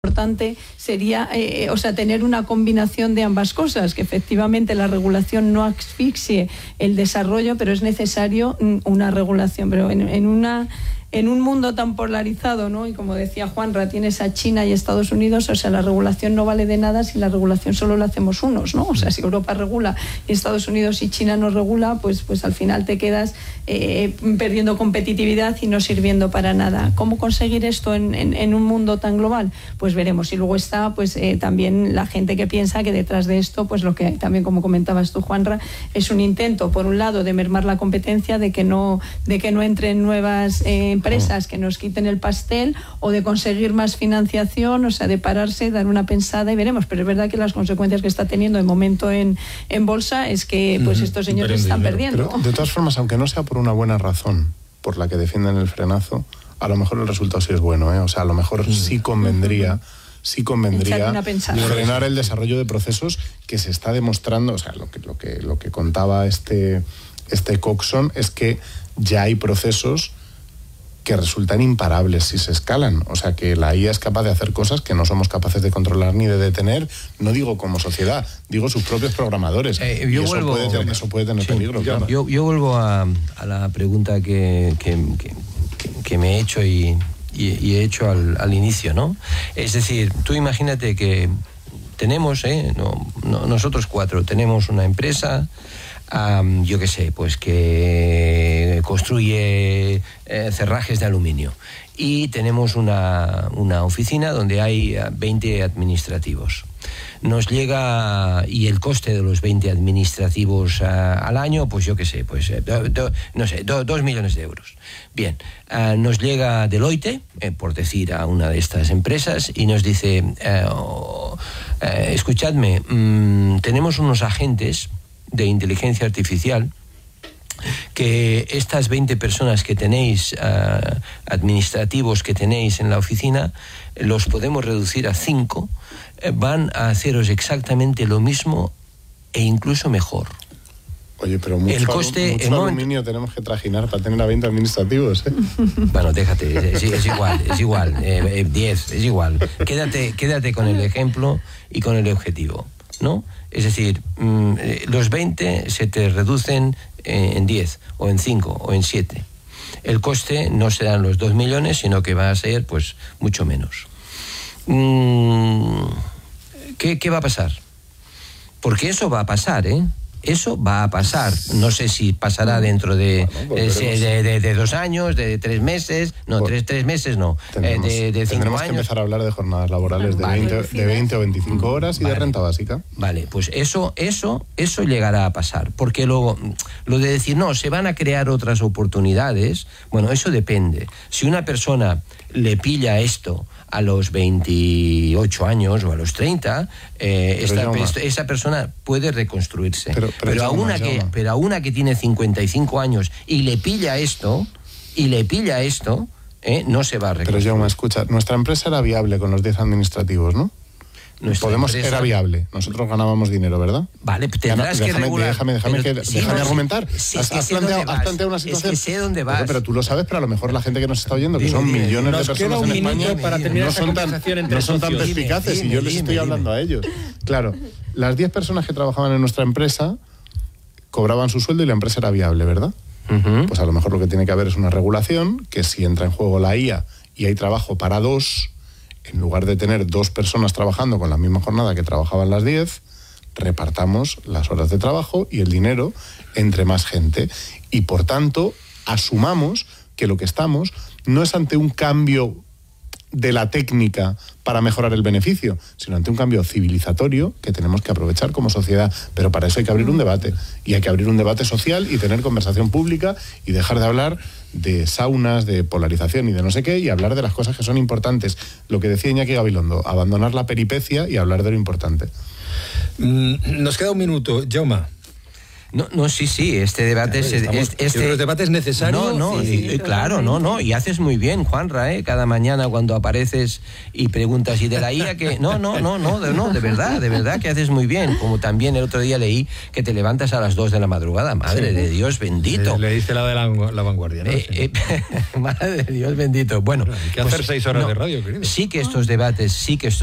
importante sería, tener una combinación de ambas cosas, que efectivamente la regulación no asfixie el desarrollo, pero es necesario una regulación. Pero en un mundo tan polarizado, ¿no? Y como decía Juanra, tienes a China y Estados Unidos, la regulación no vale de nada si la regulación solo la hacemos unos, ¿no? Si Europa regula y Estados Unidos y China no regula, pues al final te quedas perdiendo competitividad y no sirviendo para nada. ¿Cómo conseguir esto en un mundo tan global? Pues veremos. Y luego está también la gente que piensa que detrás de esto, pues lo que también, como comentabas tú, Juanra, es un intento, por un lado, de mermar la competencia, de que no entren nuevas empresas que nos quiten el pastel, o de conseguir más financiación, de pararse, dar una pensada y veremos. Pero es verdad que las consecuencias que está teniendo de momento en bolsa es que estos señores están perdiendo. Pero, de todas formas, aunque no sea por una buena razón por la que defienden el frenazo, a lo mejor el resultado sí es bueno, ¿eh? A lo mejor sí convendría frenar el desarrollo de procesos que se está demostrando. Lo que contaba este Coxon es que ya hay procesos que resultan imparables si se escalan. Que la IA es capaz de hacer cosas que no somos capaces de controlar ni de detener, no digo como sociedad, digo sus propios programadores. Eso puede tener peligro. Claro. Yo vuelvo a la pregunta que me he hecho y he hecho al inicio, ¿no? Es decir, tú imagínate que tenemos, nosotros cuatro tenemos una empresa, yo qué sé, pues que construye cerrajes de aluminio, y tenemos una oficina donde hay 20 administrativos. Nos llega, y el coste de los 20 administrativos al año, pues yo qué sé, pues 2 millones de euros. Bien, nos llega Deloitte, por decir a una de estas empresas, y nos dice, escuchadme, tenemos unos agentes de inteligencia artificial que estas 20 personas que tenéis, administrativos que tenéis en la oficina, los podemos reducir a 5, van a haceros exactamente lo mismo e incluso mejor. Oye, pero mucho aluminio tenemos que trajinar para tener a 20 administrativos, ¿eh? Bueno, déjate, es igual, 10, es igual. Quédate con el ejemplo y con el objetivo, ¿no? Es decir, los 20 se te reducen en 10, o en 5, o en 7. El coste no serán los 2 millones, sino que va a ser, pues, mucho menos. ¿Qué va a pasar? Porque eso va a pasar, ¿eh? Eso va a pasar. No sé si pasará dentro de 2 años, de 3 meses, no, 3 meses no, de 5 años. Tendremos que empezar a hablar de jornadas laborales de 20 o 25 horas y de renta básica. Vale, pues eso llegará a pasar. Porque lo de decir, no, se van a crear otras oportunidades, bueno, eso depende. Si una persona le pilla esto a los 28 años o a los 30, esa persona puede reconstruirse. Pero a una que tiene 55 años y le pilla esto, no se va a reconstruir. Pero Jaume, escucha, nuestra empresa era viable con los 10 administrativos, ¿no? Era viable. Nosotros ganábamos dinero, ¿verdad? Vale, tendrás que regular. Déjame argumentar. Has planteado una situación. Es que sé dónde vas. Pero tú lo sabes, pero a lo mejor la gente que nos está oyendo, que son millones de personas en España, no son tan perspicaces, y yo les estoy hablando a ellos. Claro, las 10 personas que trabajaban en nuestra empresa cobraban su sueldo y la empresa era viable, ¿verdad? Pues a lo mejor lo que tiene que haber es una regulación, que si entra en juego la IA y hay trabajo para 2, en lugar de tener 2 personas trabajando con la misma jornada que trabajaban las 10, repartamos las horas de trabajo y el dinero entre más gente. Y por tanto, asumamos que lo que estamos no es ante un cambio de la técnica para mejorar el beneficio, sino ante un cambio civilizatorio que tenemos que aprovechar como sociedad. Pero para eso hay que abrir un debate, y hay que abrir un debate social y tener conversación pública y dejar de hablar de saunas, de polarización y de no sé qué, y hablar de las cosas que son importantes. Lo que decía Iñaki Gabilondo, abandonar la peripecia y hablar de lo importante. Nos queda un minuto, Jaume. No, sí, este debate el debate es necesario. Claro, y haces muy bien, Juanra, cada mañana cuando apareces y preguntas, y de la IA que no, de verdad que haces muy bien, como también el otro día leí que te levantas a las 2 de la madrugada, madre de Dios bendito. Leíste la de la Vanguardia, ¿no? Madre de Dios bendito. Bueno, hay que hacer 6 horas de radio, querido. Sí que estos debates